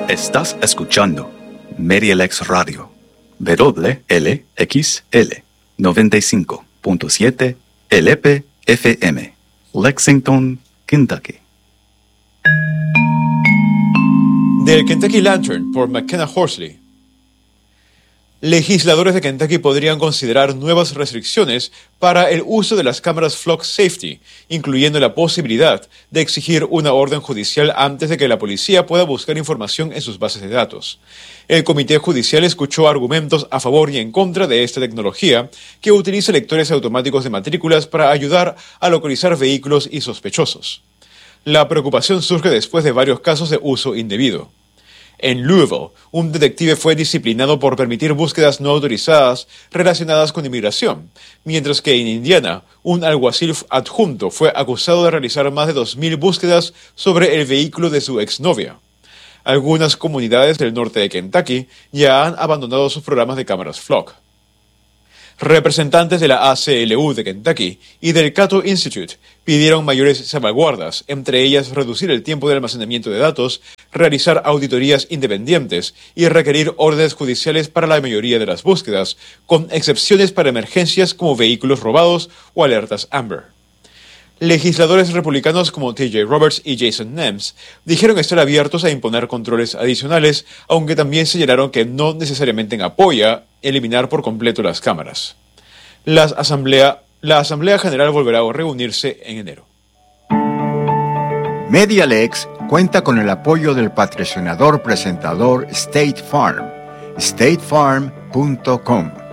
Estás escuchando MediaLex Radio, WLXL 95.7 LP FM, Lexington, Kentucky. Del Kentucky Lantern por McKenna Horsley. Legisladores de Kentucky podrían considerar nuevas restricciones para el uso de las cámaras Flock Safety, incluyendo la posibilidad de exigir una orden judicial antes de que la policía pueda buscar información en sus bases de datos. El Comité Judicial escuchó argumentos a favor y en contra de esta tecnología, que utiliza lectores automáticos de matrículas para ayudar a localizar vehículos y sospechosos. La preocupación surge después de varios casos de uso indebido. En Louisville, un detective fue disciplinado por permitir búsquedas no autorizadas relacionadas con inmigración, mientras que en Indiana, un alguacil adjunto fue acusado de realizar más de 2,000 búsquedas sobre el vehículo de su exnovia. Algunas comunidades del norte de Kentucky ya han abandonado sus programas de cámaras Flock. Representantes de la ACLU de Kentucky y del Cato Institute pidieron mayores salvaguardas, entre ellas reducir el tiempo de almacenamiento de datos, realizar auditorías independientes y requerir órdenes judiciales para la mayoría de las búsquedas, con excepciones para emergencias como vehículos robados o alertas Amber. Legisladores republicanos como T.J. Roberts y Jason Nems dijeron estar abiertos a imponer controles adicionales, aunque también señalaron que no necesariamente apoya eliminar por completo las cámaras. La Asamblea General volverá a reunirse en enero. MediaLex cuenta con el apoyo del patrocinador presentador State Farm, statefarm.com.